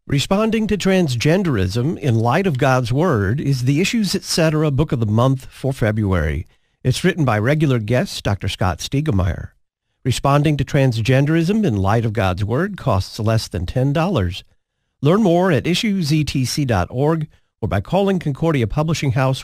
Responding to transgenderism in light of God's Word is the Issues Etc. Book of the Month for February. It's written by regular guest Dr. Scott Stiegemeyer. Responding to transgenderism in light of God's Word costs less than $10. Learn more at issuesetc.org or by calling Concordia Publishing House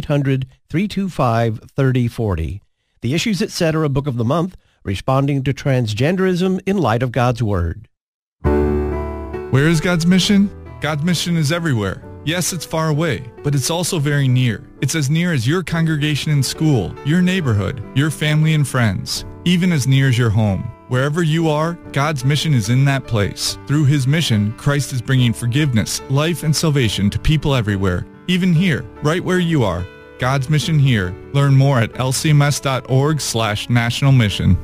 1-800-325-3040. The Issues Etc. Book of the Month, Responding to Transgenderism in Light of God's Word. Where is God's mission? God's mission is everywhere. Yes, it's far away, but it's also very near. It's as near as your congregation in school, your neighborhood, your family and friends, even as near as your home. Wherever you are, God's mission is in that place. Through His mission, Christ is bringing forgiveness, life, and salvation to people everywhere, even here, right where you are. God's mission here. Learn more at lcms.org/national mission.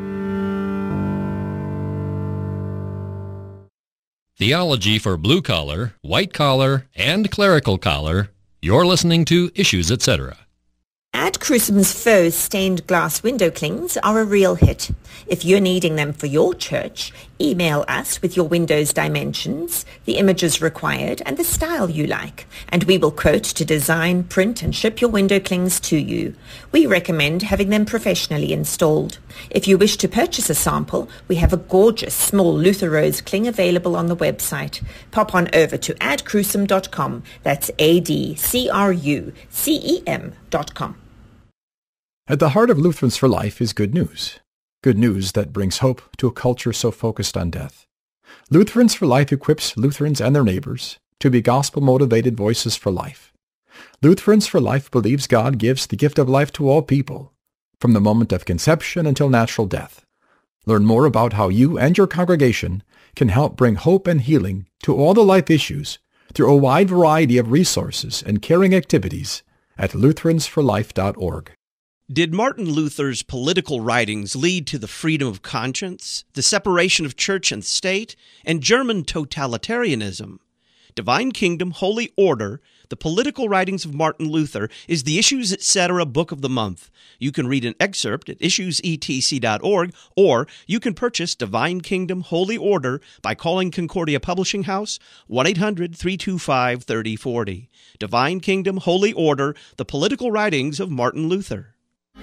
Theology for blue collar, white collar, and clerical collar. You're listening to Issues Etc. Ad Crucem's faux stained glass window clings are a real hit. If you're needing them for your church, email us with your window's dimensions, the images required, and the style you like, and we will quote to design, print, and ship your window clings to you. We recommend having them professionally installed. If you wish to purchase a sample, we have a gorgeous small Luther Rose cling available on the website. Pop on over to adcrucem.com. That's ADCRUCEM.com. At the heart of Lutherans for Life is good news. Good news that brings hope to a culture so focused on death. Lutherans for Life equips Lutherans and their neighbors to be gospel-motivated voices for life. Lutherans for Life believes God gives the gift of life to all people, from the moment of conception until natural death. Learn more about how you and your congregation can help bring hope and healing to all the life issues through a wide variety of resources and caring activities at lutheransforlife.org. Did Martin Luther's political writings lead to the freedom of conscience, the separation of church and state, and German totalitarianism? Divine Kingdom, Holy Order, the political writings of Martin Luther, is the Issues Etc. Book of the Month. You can read an excerpt at issuesetc.org, or you can purchase Divine Kingdom, Holy Order by calling Concordia Publishing House, 1-800-325-3040. Divine Kingdom, Holy Order, the political writings of Martin Luther.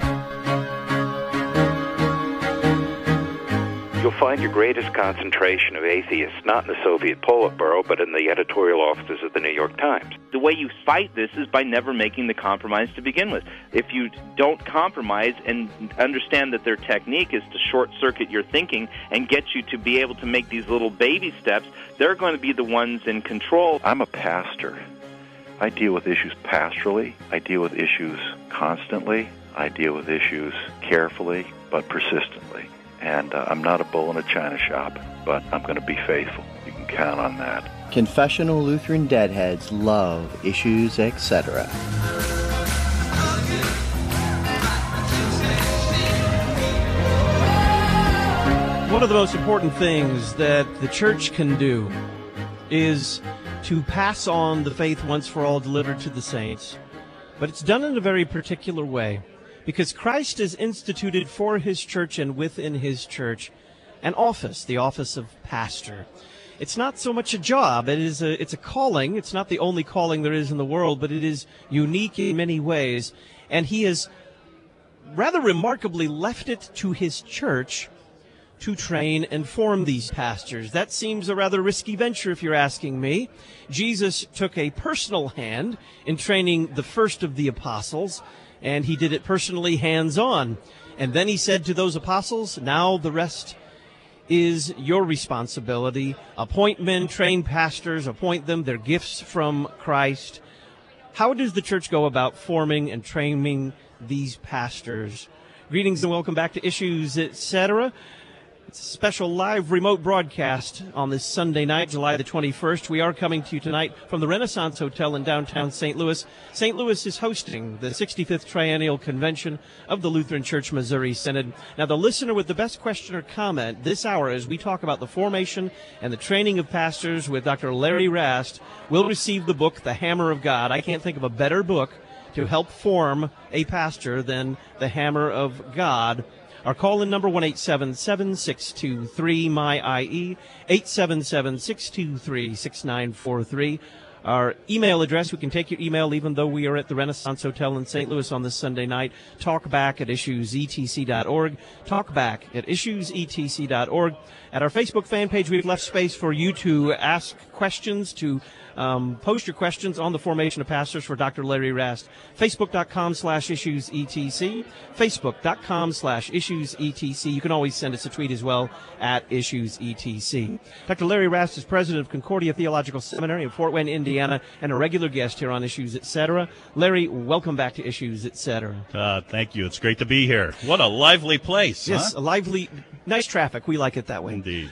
You'll find your greatest concentration of atheists not in the Soviet Politburo, but in the editorial offices of the New York Times. The way you fight this is by never making the compromise to begin with. If you don't compromise and understand that their technique is to short-circuit your thinking and get you to be able to make these little baby steps, they're going to be the ones in control. I'm a pastor. I deal with issues pastorally. I deal with issues constantly. I deal with issues carefully but persistently. And I'm not a bull in a china shop, but I'm going to be faithful. You can count on that. Confessional Lutheran Deadheads love Issues Etc. One of the most important things that the church can do is to pass on the faith once for all delivered to the saints. But it's done in a very particular way, because Christ has instituted for His church and within His church an office, the office of pastor. It's not so much a job, it's a calling. It's not the only calling there is in the world, but it is unique in many ways. And He has rather remarkably left it to His church to train and form these pastors. That seems a rather risky venture if you're asking me. Jesus took a personal hand in training the first of the apostles, and He did it personally, hands-on. And then He said to those apostles, now the rest is your responsibility. Appoint men, train pastors, appoint them, they're gifts from Christ. How does the church go about forming and training these pastors? Greetings and welcome back to Issues Etc. It's a special live remote broadcast on this Sunday night, July the 21st. We are coming to you tonight from the Renaissance Hotel in downtown St. Louis. St. Louis is hosting the 65th Triennial Convention of the Lutheran Church Missouri Synod. Now, the listener with the best question or comment this hour as we talk about the formation and the training of pastors with Dr. Larry Rast will receive the book, The Hammer of God. I can't think of a better book to help form a pastor than The Hammer of God. Our call-in number, 1-877-623-MY-IE, 877-623-6943. Our email address, we can take your email even though we are at the Renaissance Hotel in St. Louis on this Sunday night. Talkback@issuesetc.org. Talkback@issuesetc.org. At our Facebook fan page, we've left space for you to ask questions, to post your questions on the formation of pastors for Dr. Larry Rast. Facebook.com/issuesetc. Facebook.com/issuesetc. You can always send us a tweet as well at issuesetc. Dr. Larry Rast is president of Concordia Theological Seminary in Fort Wayne, Indiana, and a regular guest here on Issues Etc. Larry, welcome back to Issues Etc. Thank you. It's great to be here. What a lively place. Yes, huh? a lively, nice traffic. We like it that way. Indeed.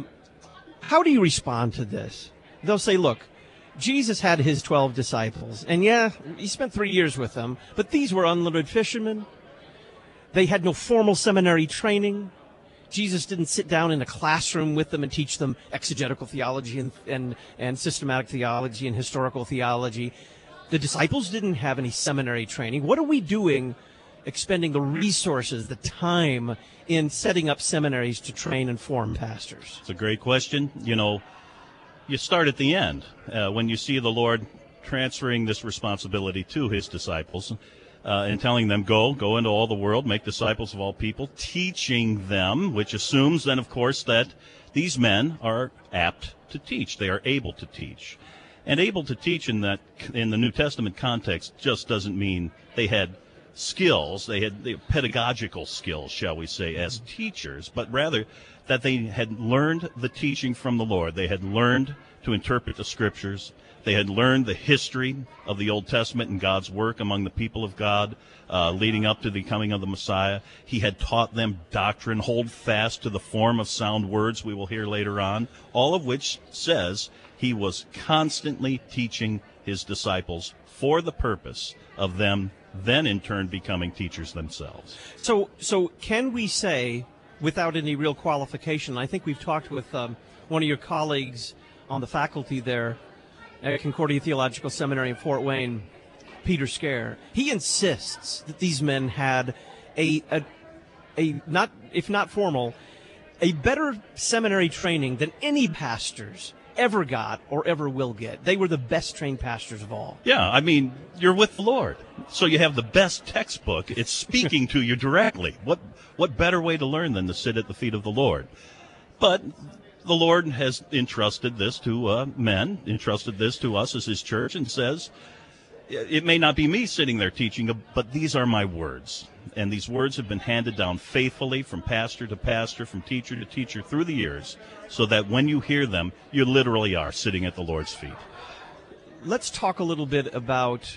How do you respond to this? They'll say, look, Jesus had his 12 disciples, and yeah, he spent 3 years with them, but these were unlearned fishermen. They had no formal seminary training. Jesus didn't sit down in a classroom with them and teach them exegetical theology and systematic theology and historical theology. The disciples didn't have any seminary training. What are we doing expending the resources, the time in setting up seminaries to train and form pastors? It's a great question. You know, you start at the end when you see the Lord transferring this responsibility to his disciples and telling them, go into all the world, make disciples of all people, teaching them, which assumes then, of course, that these men are apt to teach. They are able to teach. And able to teach in the New Testament context just doesn't mean they had skills, they had pedagogical skills, shall we say, as teachers, but rather that they had learned the teaching from the Lord. They had learned to interpret the Scriptures. They had learned the history of the Old Testament and God's work among the people of God leading up to the coming of the Messiah. He had taught them doctrine, hold fast to the form of sound words we will hear later on, all of which says he was constantly teaching his disciples for the purpose of them then in turn becoming teachers themselves. So can we say, without any real qualification, I think we've talked with one of your colleagues on the faculty there at Concordia Theological Seminary in Fort Wayne, Peter Scare. He insists that these men had a not, if not formal, a better seminary training than any pastors ever got or ever will get. They were the best trained pastors of all. Yeah, I mean, you're with the Lord, so you have the best textbook. It's speaking to you directly. What better way to learn than to sit at the feet of the Lord? But the Lord has entrusted this to men, entrusted this to us as his church, and says, it may not be me sitting there teaching, but these are my words. And these words have been handed down faithfully from pastor to pastor, from teacher to teacher through the years, so that when you hear them, you literally are sitting at the Lord's feet. Let's talk a little bit about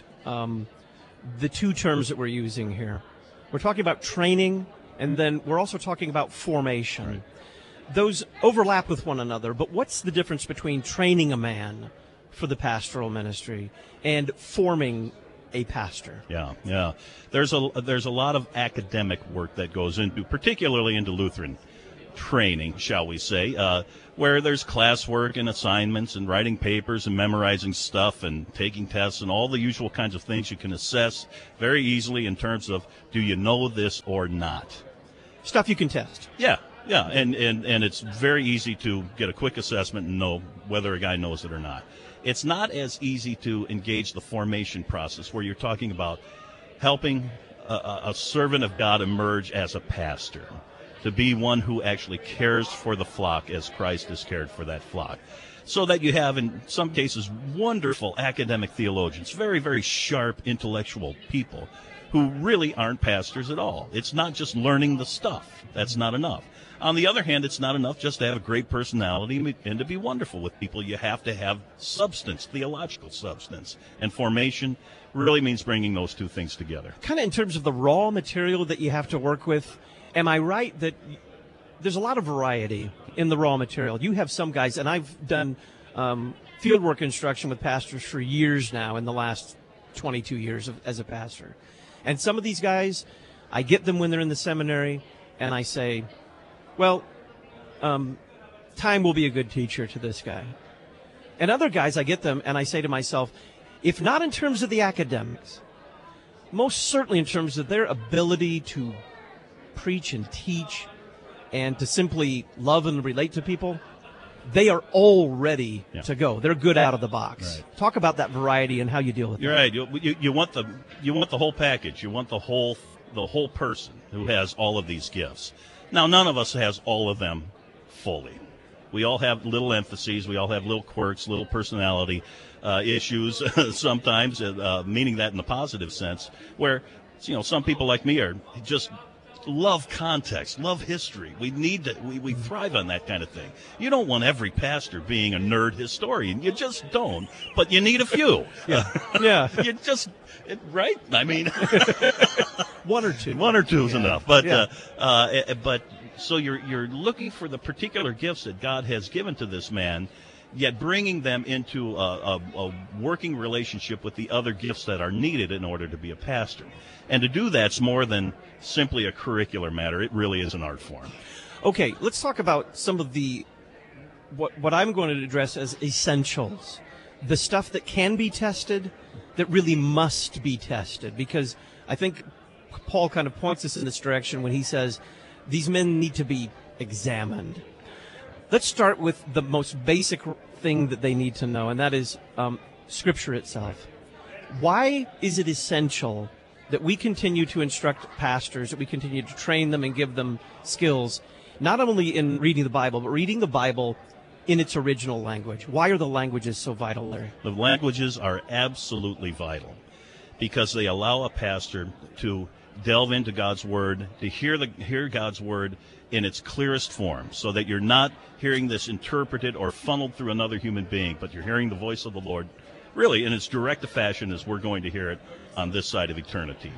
the two terms that we're using here. We're talking about training, and then we're also talking about formation. Right. Those overlap with one another, but what's the difference between training a man for the pastoral ministry and forming a pastor? Yeah. There's a lot of academic work that goes into, particularly into Lutheran training, shall we say, where there's classwork and assignments and writing papers and memorizing stuff and taking tests and all the usual kinds of things you can assess very easily in terms of, do you know this or not? Stuff you can test. Yeah, and it's very easy to get a quick assessment and know whether a guy knows it or not. It's not as easy to engage the formation process where you're talking about helping a servant of God emerge as a pastor, to be one who actually cares for the flock as Christ has cared for that flock. So that you have, in some cases, wonderful academic theologians, very, very sharp intellectual people who really aren't pastors at all. It's not just learning the stuff. That's not enough. On the other hand, it's not enough just to have a great personality and to be wonderful with people. You have to have substance, theological substance. And formation really means bringing those two things together. Kind of in terms of the raw material that you have to work with, am I right that there's a lot of variety in the raw material? You have some guys, and I've done fieldwork instruction with pastors for years now, in the last 22 years as a pastor. And some of these guys, I get them when they're in the seminary, and I say, well, time will be a good teacher to this guy. And other guys, I get them, and I say to myself, if not in terms of the academics, most certainly in terms of their ability to preach and teach and to simply love and relate to people, they are all ready to go. They're good out of the box. Right. Talk about that variety and how you deal with You're that. right. You want the whole package. You want the whole person who has all of these gifts. Now, none of us has all of them fully. We all have little emphases. We all have little quirks, little personality issues sometimes, meaning that in the positive sense, where some people like me are just love context, love history. We thrive on that kind of thing. You don't want every pastor being a nerd historian. You just don't. But you need a few. Yeah. You just, right? I mean, one or two. One or two is enough. But but so you're looking for the particular gifts that God has given to this man, yet bringing them into a working relationship with the other gifts that are needed in order to be a pastor. And to do that's more than simply a curricular matter. It really is an art form. Okay, let's talk about some of the what I'm going to address as essentials, the stuff that can be tested, that really must be tested, because I think Paul kind of points us in this direction when he says these men need to be examined. Let's start with the most basic thing that they need to know, and that is Scripture itself. Why is it essential that we continue to instruct pastors, that we continue to train them and give them skills, not only in reading the Bible, but reading the Bible in its original language? Why are the languages so vital, Larry? The languages are absolutely vital because they allow a pastor to delve into God's Word, to hear God's Word in its clearest form, so that you're not hearing this interpreted or funneled through another human being, but you're hearing the voice of the Lord really in as direct a fashion as we're going to hear it on this side of eternity.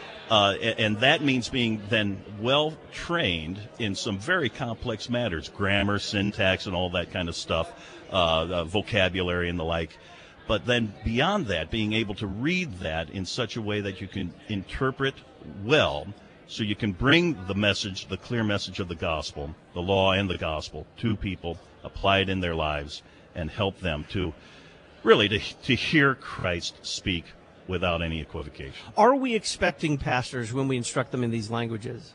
And that means being then well trained in some very complex matters, grammar, syntax, and all that kind of stuff, vocabulary and the like. But then beyond that, being able to read that in such a way that you can interpret well, so you can bring the message, the clear message of the gospel, the law and the gospel, to people, apply it in their lives, and help them to really to hear Christ speak without any equivocation. Are we expecting pastors, when we instruct them in these languages,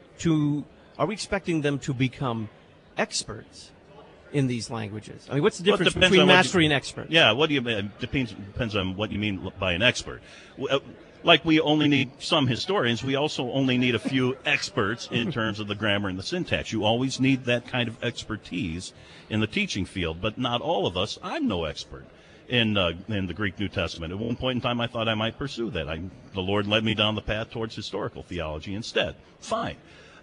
are we expecting them to become experts in these languages? I mean, what's the difference between mastery and expert? Yeah, what do you mean? Depends on what you mean by an expert. Like we only need some historians, we also only need a few experts in terms of the grammar and the syntax. You always need that kind of expertise in the teaching field, but not all of us. I'm no expert in the Greek New Testament. At one point in time, I thought I might pursue that. The Lord led me down the path towards historical theology instead. Fine.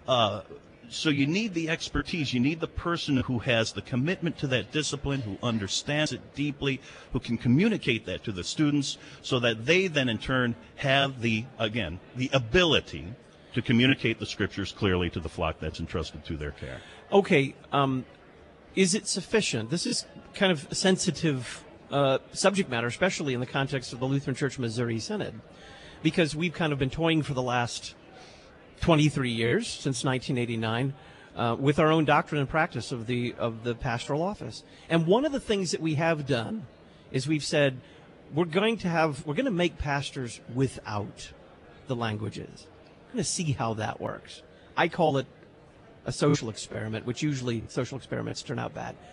So you need the expertise. You need the person who has the commitment to that discipline, who understands it deeply, who can communicate that to the students so that they then in turn have the ability to communicate the Scriptures clearly to the flock that's entrusted to their care. Okay. Is it sufficient? This is kind of a sensitive subject matter, especially in the context of the Lutheran Church Missouri Synod, because we've kind of been toying for the last 23 years, since 1989, with our own doctrine and practice of the pastoral office. And one of the things that we have done is we've said we're going to make pastors without the languages. We're going to see how that works. I call it a social experiment, which usually social experiments turn out bad.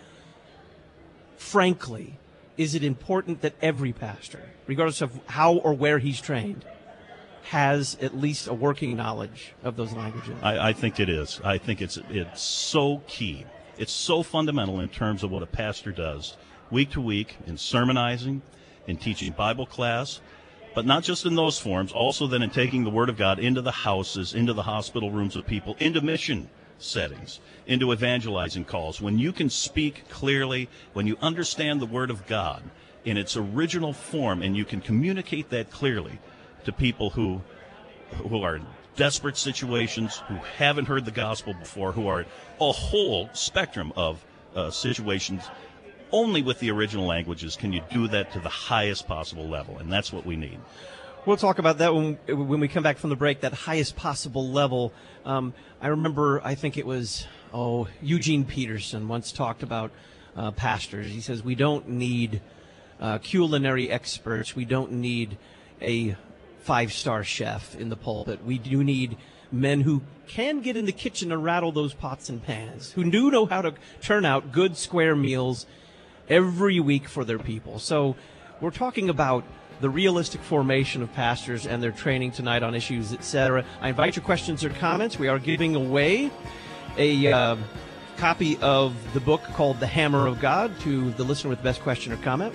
Frankly, is it important that every pastor, regardless of how or where he's trained, has at least a working knowledge of those languages? I think it is. I think it's so key. It's so fundamental in terms of what a pastor does week to week in sermonizing, in teaching Bible class, but not just in those forms, also then in taking the Word of God into the houses, into the hospital rooms of people, into mission settings, into evangelizing calls. When you can speak clearly, when you understand the Word of God in its original form, and you can communicate that clearly to people who are in desperate situations, who haven't heard the gospel before, who are a whole spectrum of situations. Only with the original languages can you do that to the highest possible level, and that's what we need. We'll talk about that when we come back from the break, that highest possible level. I remember, I think it was Eugene Peterson once talked about pastors. He says, we don't need culinary experts. We don't need a 5-star chef in the pulpit. We do need men who can get in the kitchen and rattle those pots and pans, who do know how to turn out good square meals every week for their people. So we're talking about the realistic formation of pastors and their training tonight on Issues, Etc. I invite your questions or comments. We are giving away a copy of the book called The Hammer of God to the listener with the best question or comment,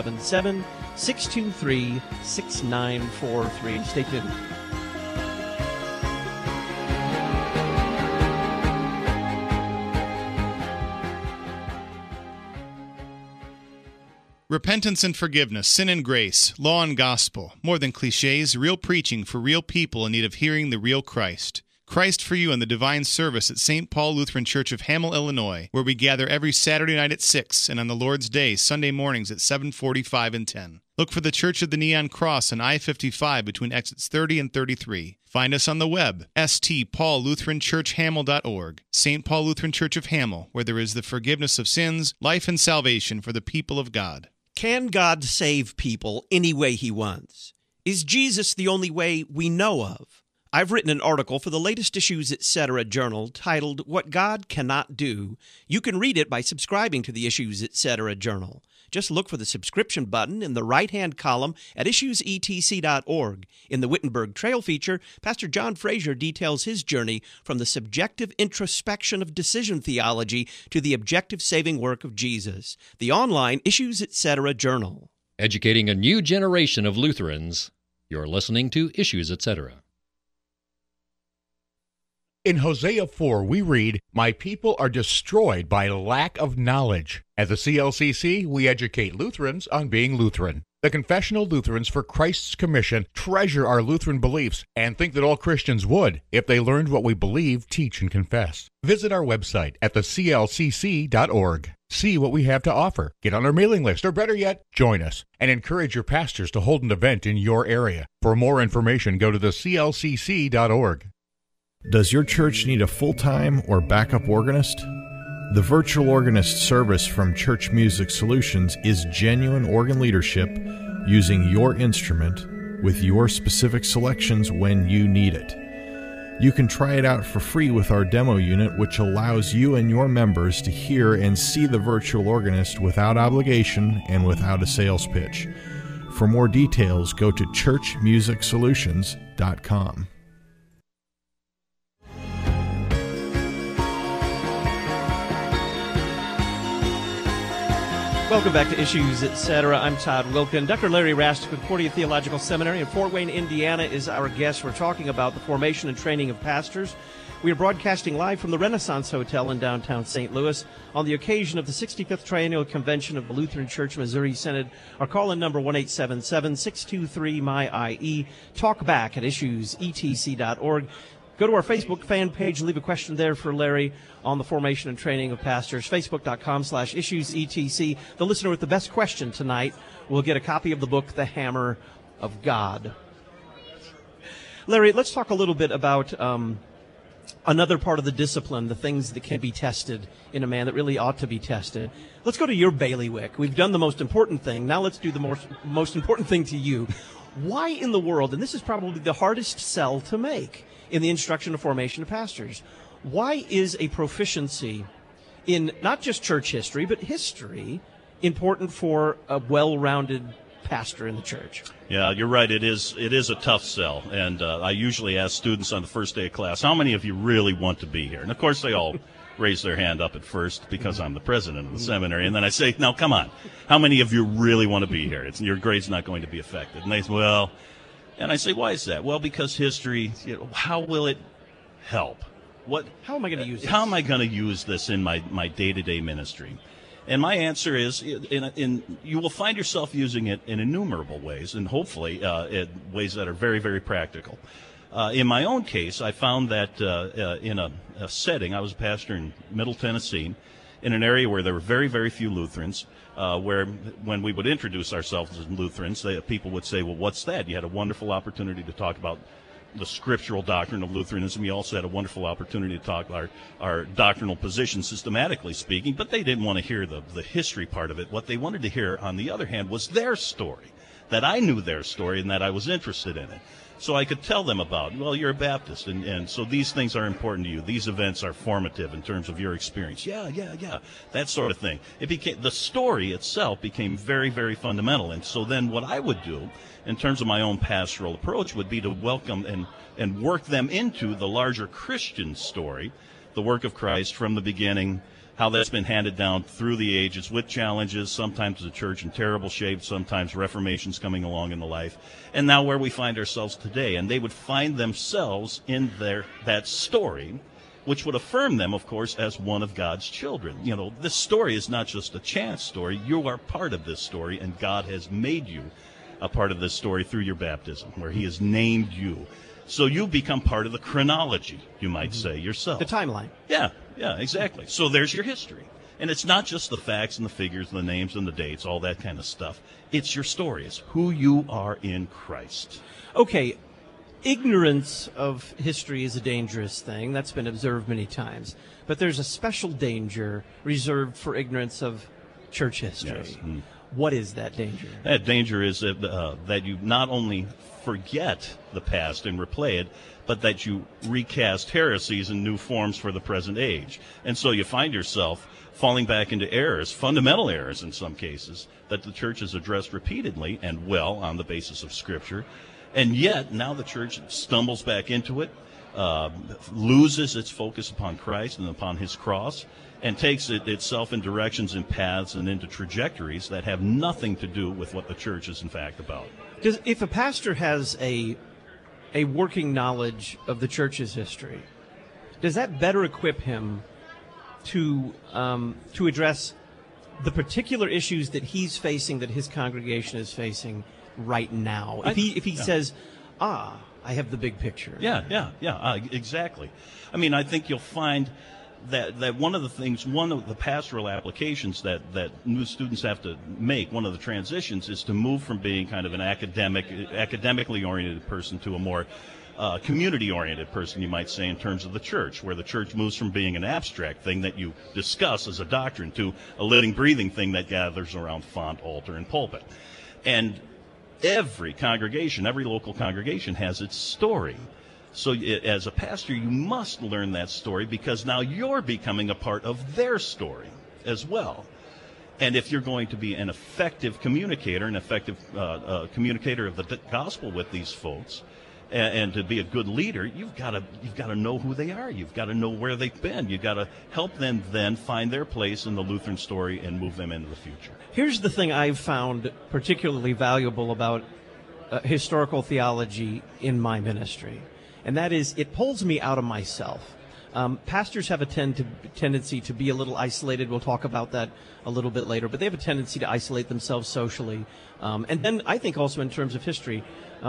1-877-623-6943. Stay tuned. Repentance and forgiveness, sin and grace, law and gospel, more than cliches, real preaching for real people in need of hearing the real Christ. Christ for You in the Divine Service at St. Paul Lutheran Church of Hamel, Illinois, where we gather every Saturday night at 6 and on the Lord's Day, Sunday mornings at 7:45 and 10. Look for the Church of the Neon Cross on I-55 between exits 30 and 33. Find us on the web, stpaullutheranchurchhamel.org. St. Paul Lutheran Church of Hamel, where there is the forgiveness of sins, life and salvation for the people of God. Can God save people any way He wants? Is Jesus the only way we know of? I've written an article for the latest Issues, Etc. journal titled, What God Cannot Do. You can read it by subscribing to the Issues, Etc. journal. Just look for the subscription button in the right-hand column at issuesetc.org. In the Wittenberg Trail feature, Pastor John Frazier details his journey from the subjective introspection of decision theology to the objective saving work of Jesus. The online Issues, Etc. journal. Educating a new generation of Lutherans. You're listening to Issues, Etc. In Hosea 4, we read, My people are destroyed by lack of knowledge. At the CLCC, we educate Lutherans on being Lutheran. The Confessional Lutherans for Christ's Commission treasure our Lutheran beliefs and think that all Christians would if they learned what we believe, teach, and confess. Visit our website at theclcc.org. See what we have to offer. Get on our mailing list, or better yet, join us, and encourage your pastors to hold an event in your area. For more information, go to theclcc.org. Does your church need a full-time or backup organist? The Virtual Organist service from Church Music Solutions is genuine organ leadership using your instrument with your specific selections when you need it. You can try it out for free with our demo unit, which allows you and your members to hear and see the virtual organist without obligation and without a sales pitch. For more details, go to churchmusicsolutions.com. Welcome back to Issues, Etc. I'm Todd Wilkin. Dr. Larry Rast of Concordia Theological Seminary in Fort Wayne, Indiana is our guest. We're talking about the formation and training of pastors. We are broadcasting live from the Renaissance Hotel in downtown St. Louis on the occasion of the 65th Triennial Convention of the Lutheran Church Missouri Synod. Our call-in number 1-877-623-MY-IE. Talk back at issuesetc.org. Go to our Facebook fan page and leave a question there for Larry on the formation and training of pastors. Facebook.com/issuesetc. The listener with the best question tonight will get a copy of the book, The Hammer of God. Larry, let's talk a little bit about another part of the discipline, the things that can be tested in a man that really ought to be tested. Let's go to your bailiwick. We've done the most important thing. Now let's do the most important thing to you. Why in the world, and this is probably the hardest sell to make in the instruction and formation of pastors, why is a proficiency in not just church history, but history important for a well-rounded pastor in the church? Yeah, you're right. It is a tough sell. And I usually ask students on the first day of class, how many of you really want to be here? And, of course, they all raise their hand up at first because I'm the president of the seminary. And then I say, now, come on, how many of you really want to be here? Your grade's not going to be affected. And they say, well... And I say, why is that? Well, because history, how will it help? How am I going to use this? How am I going to use this in my day-to-day ministry? And my answer is, you will find yourself using it in innumerable ways, and hopefully in ways that are very, very practical. In my own case, I found that in a setting, I was a pastor in Middle Tennessee, in an area where there were very, very few Lutherans, where when we would introduce ourselves as Lutherans, people would say, well, what's that? You had a wonderful opportunity to talk about the scriptural doctrine of Lutheranism. You also had a wonderful opportunity to talk about our doctrinal position, systematically speaking, but they didn't want to hear the history part of it. What they wanted to hear, on the other hand, was their story. that I knew their story and that I was interested in it. So I could tell them about, well, you're a Baptist, and so these things are important to you. These events are formative in terms of your experience. Yeah, that sort of thing. The story itself became very, very fundamental. And so then what I would do in terms of my own pastoral approach would be to welcome and work them into the larger Christian story, the work of Christ from the beginning, how that's been handed down through the ages with challenges, sometimes the church in terrible shape, sometimes reformations coming along in the life, and now where we find ourselves today. And they would find themselves in that story, which would affirm them, of course, as one of God's children. You know, this story is not just a chance story. You are part of this story, and God has made you a part of this story through your baptism, where he has named you. So you become part of the chronology, you might say, yourself. The timeline. Yeah, exactly. So there's your history. And it's not just the facts and the figures and the names and the dates, all that kind of stuff. It's your story. It's who you are in Christ. Okay, ignorance of history is a dangerous thing. That's been observed many times. But there's a special danger reserved for ignorance of church history. Yes. What is that danger? That danger is that you not only forget the past and replay it, but that you recast heresies in new forms for the present age. And so you find yourself falling back into errors, fundamental errors in some cases, that the church has addressed repeatedly and well on the basis of Scripture. And yet, now the church stumbles back into it, loses its focus upon Christ and upon his cross, and takes itself in directions and paths and into trajectories that have nothing to do with what the church is in fact about. If a pastor has a working knowledge of the church's history, does that better equip him to address the particular issues that he's facing, that his congregation is facing right now? If he says, I have the big picture. Yeah, exactly. I mean, I think you'll find that one of the pastoral applications that new students have to make, one of the transitions, is to move from being kind of an academically oriented person to a more community-oriented person, you might say, in terms of the church, where the church moves from being an abstract thing that you discuss as a doctrine to a living, breathing thing that gathers around font, altar, and pulpit. And every local congregation has its story. So as a pastor, you must learn that story, because now you're becoming a part of their story as well. And if you're going to be an effective communicator, communicator of the gospel with these folks, and to be a good leader, you've got to know who they are. You've got to know where they've been. You've got to help them then find their place in the Lutheran story and move them into the future. Here's the thing I've found particularly valuable about historical theology in my ministry, and that is it pulls me out of myself. Pastors have a tendency to be a little isolated. We'll talk about that a little bit later, but they have a tendency to isolate themselves socially. And then I think also in terms of history,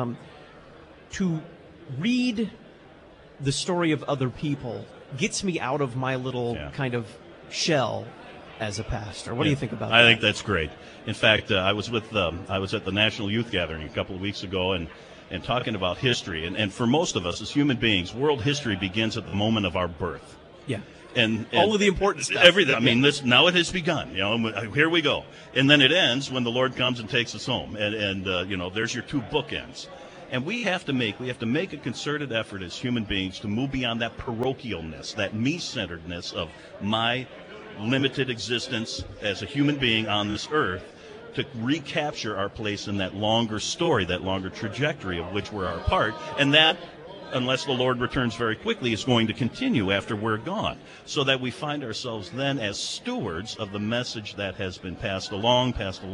to read the story of other people gets me out of my little kind of shell as a pastor. What do you think about that? I think that's great. In fact, I was at the National Youth Gathering a couple of weeks ago and talking about history. And for most of us as human beings, world history begins at the moment of our birth. Yeah. And all of the important stuff. Everything. I mean, now it has begun. Here we go. And then it ends when the Lord comes and takes us home. And there's your two bookends. And we have to make a concerted effort as human beings to move beyond that parochialness, that me-centeredness of my limited existence as a human being on this earth, to recapture our place in that longer story, that longer trajectory of which we're a part. And that, unless the Lord returns very quickly, is going to continue after we're gone, so that we find ourselves then as stewards of the message that has been passed along.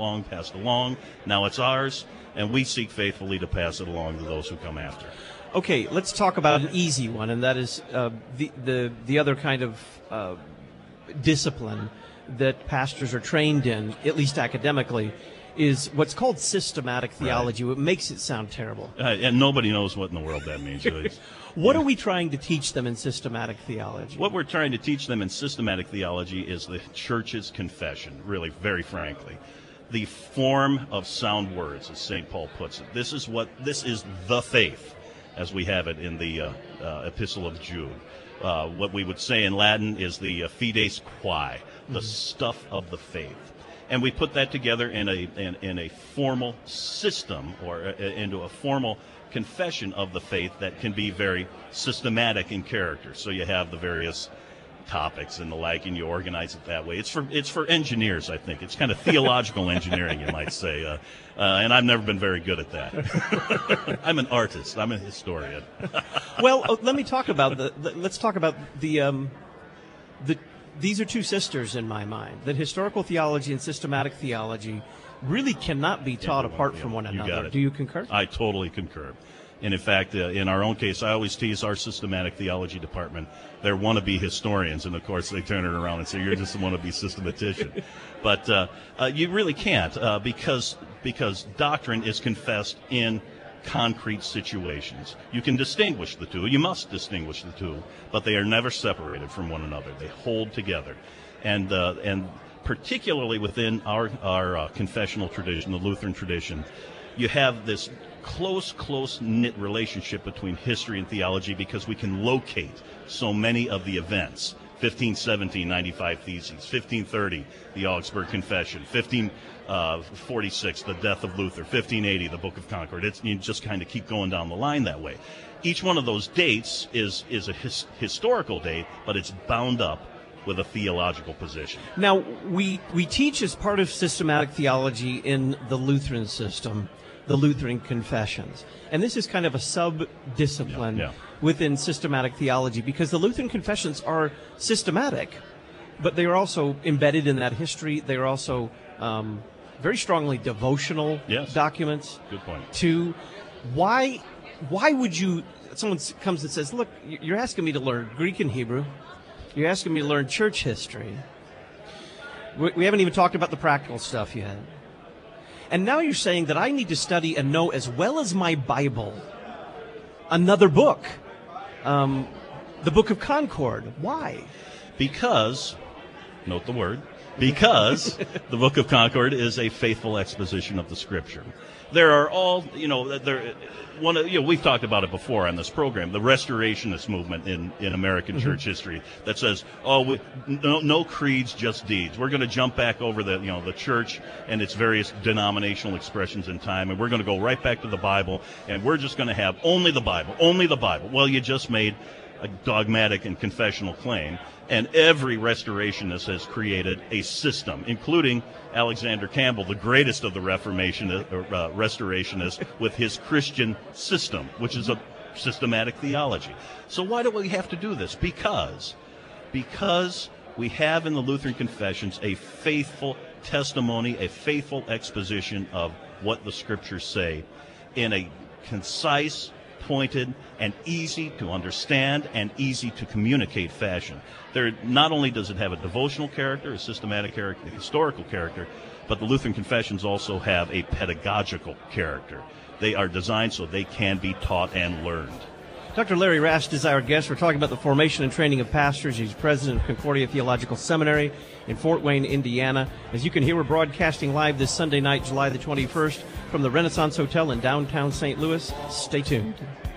Now it's ours, and we seek faithfully to pass it along to those who come after. Okay, let's talk about an easy one, and that is the other kind of discipline that pastors are trained in, at least academically, is what's called systematic theology. Right. It makes it sound terrible. And nobody knows what in the world that means. What are we trying to teach them in systematic theology? What we're trying to teach them in systematic theology is the church's confession, really, very frankly. The form of sound words, as St. Paul puts it. This is the faith, as we have it in the Epistle of Jude. What we would say in Latin is the fides quae, the stuff of the faith. And we put that together in a formal system, or into a formal confession of the faith that can be very systematic in character. So you have the various topics and the like, and you organize it that way. It's for engineers, I think. It's kind of theological engineering, you might say. And I've never been very good at that. I'm an artist. I'm a historian. Well, let me talk about let's talk about the these are two sisters in my mind. That historical theology and systematic theology really cannot be taught apart from one another. Do you concur? I totally concur. And in fact, in our own case, I always tease our systematic theology department. They're wannabe historians, and of course they turn it around and say, you're just a wannabe systematician. But you really can't, because doctrine is confessed in concrete situations. You can distinguish the two. You must distinguish the two, but they are never separated from one another. They hold together. And particularly within our confessional tradition, the Lutheran tradition, you have this close-knit relationship between history and theology because we can locate so many of the events. 1517, 95 Theses. 1530, the Augsburg Confession. 1546, the death of Luther. 1580, the Book of Concord. You just kind of keep going down the line that way. Each one of those dates is a historical date, but it's bound up with a theological position. Now, we teach as part of systematic theology in the Lutheran system, the Lutheran Confessions. And this is kind of a sub-discipline within systematic theology, because the Lutheran Confessions are systematic, but they are also embedded in that history. They are also very strongly devotional documents. Good point. To why would you, someone comes and says, look, you're asking me to learn Greek and Hebrew. You're asking me to learn church history. We haven't even talked about the practical stuff yet. And now you're saying that I need to study and know, as well as my Bible, another book, the Book of Concord. Why? Because, note the word, because the Book of Concord is a faithful exposition of the Scripture. There are all, we've talked about it before on this program, the Restorationist movement in American church history that says, no creeds, just deeds. We're going to jump back over the church and its various denominational expressions in time, and we're going to go right back to the Bible, and we're just going to have only the Bible, only the Bible. Well, you just made a dogmatic and confessional claim, and every restorationist has created a system, including Alexander Campbell, the greatest of the restorationists, with his Christian system, which is a systematic theology. So why do we have to do this? Because we have in the Lutheran Confessions a faithful testimony, a faithful exposition of what the Scriptures say in a concise, pointed, and easy to understand and easy to communicate fashion. Not only does it have a devotional character, a systematic character, a historical character, but the Lutheran Confessions also have a pedagogical character. They are designed so they can be taught and learned. Dr. Larry Rast is our guest. We're talking about the formation and training of pastors. He's president of Concordia Theological Seminary in Fort Wayne, Indiana. As you can hear, we're broadcasting live this Sunday night, July the 21st, from the Renaissance Hotel in downtown St. Louis. Stay tuned.